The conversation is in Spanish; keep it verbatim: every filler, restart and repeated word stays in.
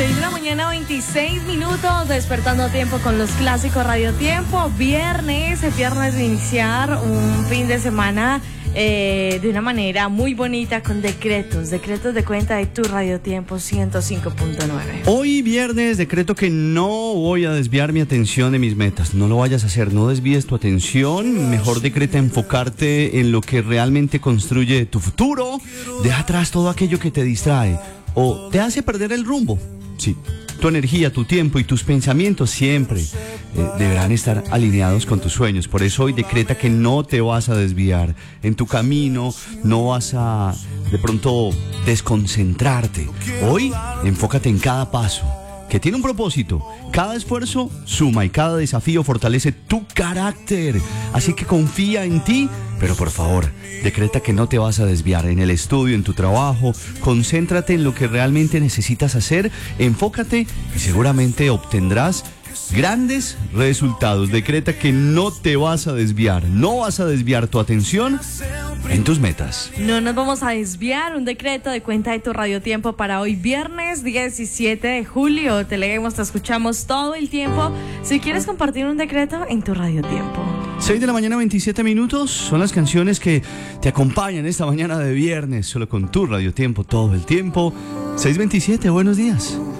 seis de la mañana, veintiséis minutos, despertando a tiempo con los clásicos Radio Tiempo. Viernes, el viernes de iniciar un fin de semana eh, de una manera muy bonita con decretos, decretos de cuenta de tu Radio Tiempo ciento cinco punto nueve. Hoy viernes decreto que no voy a desviar mi atención de mis metas. No lo vayas a hacer, no desvíes tu atención. Mejor decreta enfocarte en lo que realmente construye tu futuro. Deja atrás todo aquello que te distrae o te hace perder el rumbo. Sí, tu energía, tu tiempo y tus pensamientos siempre eh, deberán estar alineados con tus sueños. Por eso hoy decreta que no te vas a desviar en tu camino, no vas a de pronto desconcentrarte. Hoy enfócate en cada paso, que tiene un propósito. Cada esfuerzo suma y cada desafío fortalece tu carácter. Así que confía en ti, pero por favor, decreta que no te vas a desviar en el estudio, en tu trabajo. Concéntrate en lo que realmente necesitas hacer, enfócate y seguramente obtendrás grandes resultados. Decreta que no te vas a desviar, no vas a desviar tu atención en tus metas. No nos vamos a desviar. Un decreto de cuenta de tu Radio Tiempo para hoy viernes diecisiete de julio. Te leemos, te escuchamos todo el tiempo. Si quieres compartir un decreto en tu Radio Tiempo. seis de la mañana, veintisiete minutos. Son las canciones que te acompañan esta mañana de viernes, solo con tu Radio Tiempo todo el tiempo. seis veintisiete, buenos días.